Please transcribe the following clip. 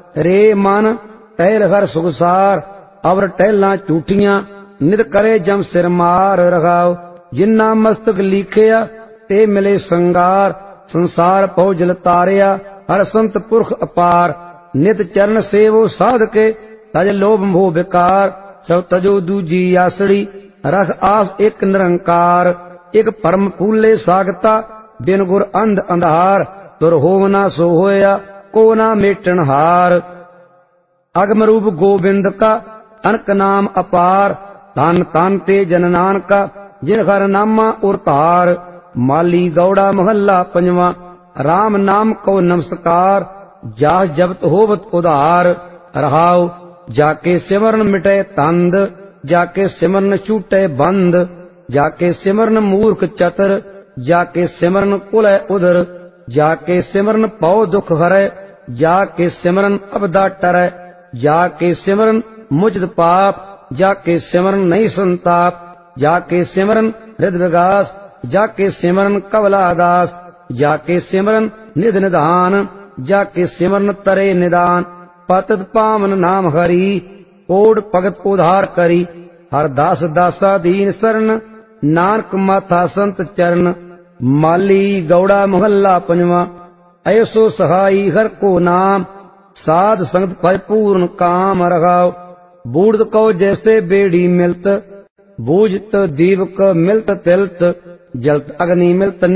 रे मन टहल हर सुखसार, अवर टहला झूठियां नित करे जम सिर मार। रखाओ जिन्ना मस्तक लिखिया ते मिले संगार, संसार पौ जल तारिया हर संत पुरख अपार। नित चरण सेवो साध के तज लोभ मोह विकार, सब तजो दूजी आसड़ी रख आस एक निरंकार। एक परम फूले सागता बिन गुर अंध अंधार, तुर होवना सो होया को ना मेटन हार। अगम रूप गोविंद का अनक नाम अपार, तन तन ते जन नानका जिन हर नामा उरतार। माली गौड़ा महल्ला पंजवा, राम नाम को नमस्कार, जा जबत होवत उधार। रहाओ जाके सिमरन मिटे तंद, जाके सिमरन छूटे बंद। जाके सिमरन मूर्ख चतर, जाके सिमरन कुल उधर। जाके सिमरन पौ दुख हरै, जाके सिमरन अबदा टरै। जाके सिमरन मुझद पाप, जाके सिमरन नहीं संताप। जाके सिमरन हृद विगास, जाके सिमरन कवला दास। जाके सिमरन निध निधान, जाके सिमरन तरे निदान। पतित पावन नाम हरि, ओड भगत उधार करी। हर दास दासा दीन शरण, नानक माथा संत चरण। माली गौड़ा मोहल्ला पंजवा, ऐसो सहाई हर को नाम, साध संगत परिपूर्ण काम। रखाओ बूढ़ को जैसे बेड़ी मिलत, बूझत दीपक मिलत तिलत। जलत अग्नि मिलत